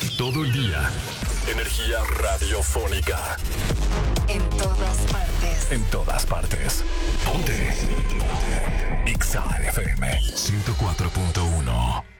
Todo el día. Energía radiofónica. En todas partes. En todas partes. Ponte. Ponte. Exa FM 104.1.